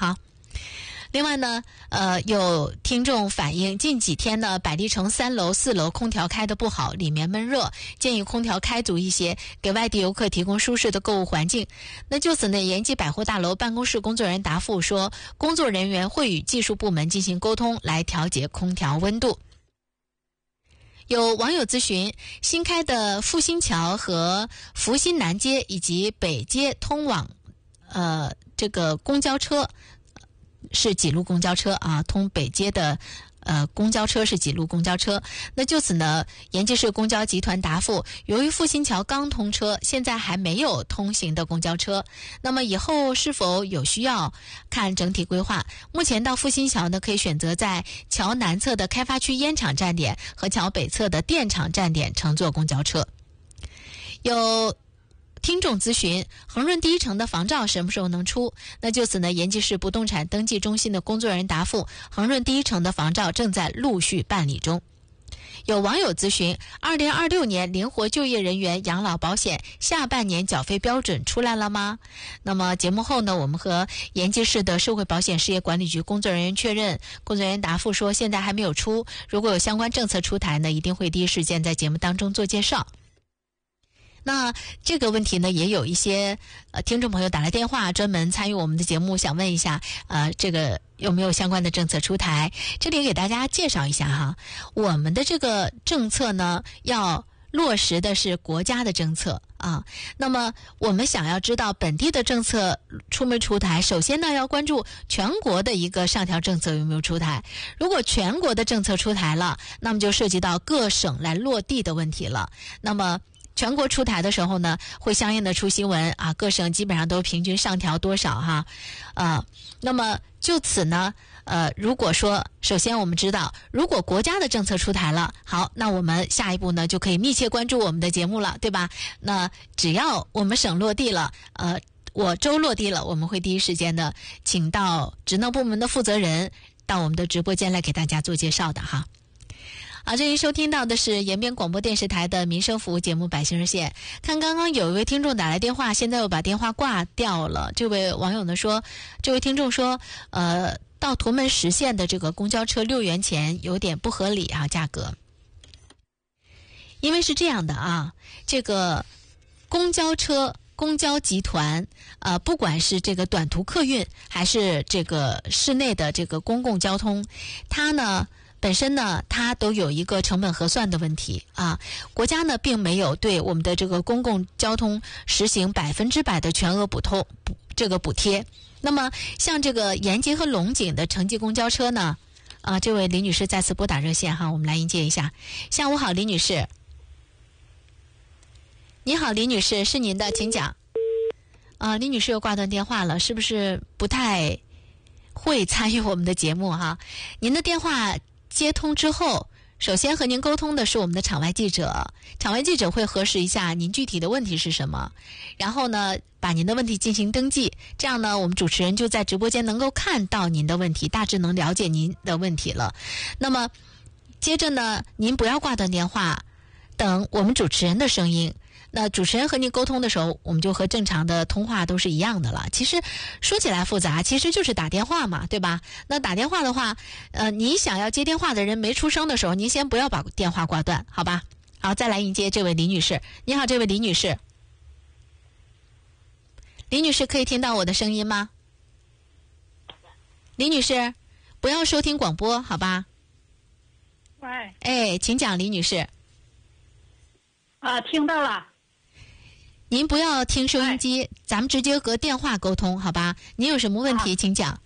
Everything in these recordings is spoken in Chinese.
哈。另外呢，有听众反映，近几天呢，百丽城3楼、4楼空调开得不好，里面闷热，建议空调开足一些，给外地游客提供舒适的购物环境。那就此呢，延吉百货大楼办公室工作人员答复说，工作人员会与技术部门进行沟通，来调节空调温度。有网友咨询，新开的复兴桥和福兴南街以及北街通往这个公交车是几路公交车啊？通北街的公交车是几路公交车？那就此呢，延吉市公交集团答复，由于复兴桥刚通车，现在还没有通行的公交车。那么以后是否有需要看整体规划。目前到复兴桥呢，可以选择在桥南侧的开发区烟厂站点和桥北侧的电厂站点乘坐公交车。有听众咨询，恒润第一城的房照什么时候能出？那就此呢，延吉市不动产登记中心的工作人员答复，恒润第一城的房照正在陆续办理中。有网友咨询，2026年灵活就业人员养老保险下半年缴费标准出来了吗？那么节目后呢，我们和延吉市的社会保险事业管理局工作人员确认，工作人员答复说现在还没有出，如果有相关政策出台呢，一定会第一时间在节目当中做介绍。那这个问题呢，也有一些听众朋友打来电话专门参与我们的节目，想问一下这个有没有相关的政策出台。这里给大家介绍一下哈，我们的这个政策呢，要落实的是国家的政策啊。那么我们想要知道本地的政策出没出台，首先呢要关注全国的一个上调政策有没有出台。如果全国的政策出台了，那么就涉及到各省来落地的问题了。那么全国出台的时候呢，会相应的出新闻啊，各省基本上都平均上调多少哈，那么就此呢，如果说首先我们知道，如果国家的政策出台了，好，那我们下一步呢就可以密切关注我们的节目了，对吧？那只要我们省落地了，我州落地了，我们会第一时间的请到职能部门的负责人到我们的直播间来给大家做介绍的哈。好，这里收听到的是延边广播电视台的民生服务节目《百姓热线》。看刚刚有一位听众打来电话，现在又把电话挂掉了。这位网友呢说，这位听众说，到图门实线的这个公交车6元钱有点不合理啊，价格。因为是这样的啊，这个公交车、公交集团，不管是这个短途客运还是这个市内的这个公共交通，它呢本身呢，它都有一个成本核算的问题啊。国家呢，并没有对我们的这个公共交通实行100%的全额补贴。那么，像这个延吉和龙井的城际公交车呢，这位李女士再次拨打热线哈，我们来迎接一下。下午好，李女士。你好，李女士，是您的，请讲。李女士又挂断电话了，是不是不太会参与我们的节目哈？您的电话接通之后，首先和您沟通的是我们的场外记者，场外记者会核实一下您具体的问题是什么，然后呢，把您的问题进行登记，这样呢，我们主持人就在直播间能够看到您的问题，大致能了解您的问题了。那么，接着呢，您不要挂断电话，等我们主持人的声音。那主持人和您沟通的时候，我们就和正常的通话都是一样的了。其实说起来复杂，其实就是打电话嘛，对吧？那打电话的话，你想要接电话的人没出声的时候，您先不要把电话挂断，好吧？好，再来迎接这位李女士。你好，这位李女士。李女士可以听到我的声音吗？李女士，不要收听广播，好吧？ 喂。 哎，请讲，李女士。 听到了。 您不要听收音机，咱们直接和电话沟通，好吧？您有什么问题，请讲。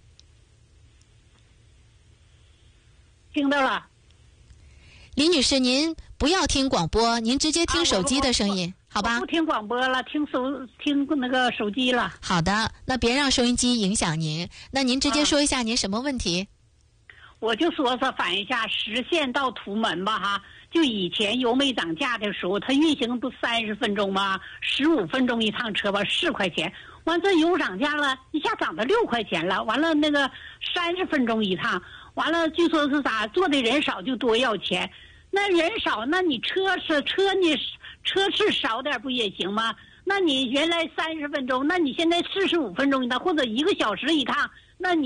听到了。 李女士，您不要听广播，您直接听手机的声音，好吧？ 不听广播了，听那个手机了。 好的，那别让收音机影响您。那您直接说一下您什么问题？ 我就说反映一下实线到图门吧哈。就以前油没涨价的时候，它运行不30分钟吗？15分钟一趟车吧，4块钱。完这油涨价了，一下涨到6块钱了。完了那个30分钟一趟，完了据说是啥，坐的人少就多要钱。那人少，那你车次少点不也行吗？那你原来30分钟，那你现在45分钟一趟，或者1个小时一趟，那你